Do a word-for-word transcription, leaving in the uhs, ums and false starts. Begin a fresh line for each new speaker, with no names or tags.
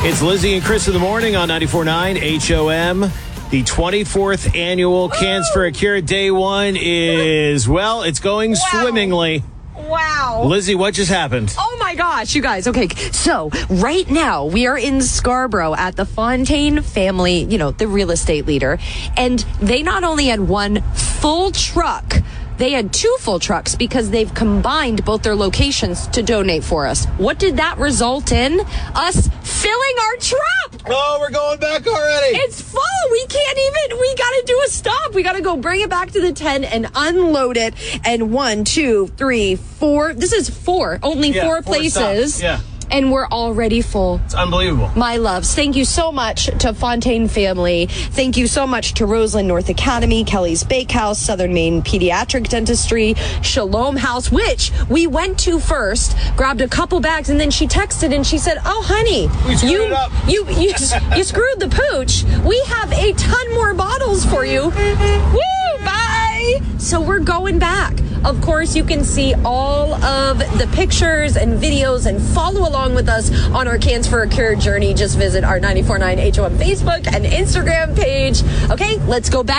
It's Lizzie and Chris in the morning on ninety-four point nine H O M. The twenty-fourth annual Cans for a Cure. Day one is, well, it's going
wow.
swimmingly.
Wow.
Lizzie, what just happened?
Oh my gosh, you guys. Okay, so right now we are in Scarborough at the Fontaine family, you know, the real estate leader. And they not only had one full truck, they had two full trucks because they've combined both their locations to donate for us. What did that result in? Us filling our truck.
Oh, we're going back already.
It's full. We can't even, we got to do a stop. We got to go bring it back to the tent and unload it. And one, two, three, four. This is four. Only
yeah,
four,
four
places.
Stops. Yeah.
And we're already full.
It's unbelievable.
My loves, thank you so much to Fontaine family. Thank you so much to Roseland North Academy, Kelly's Bakehouse, Southern Maine Pediatric Dentistry, Shalom House, which we went to first, grabbed a couple bags, and then she texted and she said, oh, honey,
we screwed
you,
it up.
you, you, you screwed the pooch. We have a ton more bottles for you. Woo, bye. So we're going back. Of course, you can see all of the pictures and videos and follow along with us on our Cans for a Cure journey. Just visit our ninety-four point nine H O M Facebook and Instagram page. Okay, let's go back.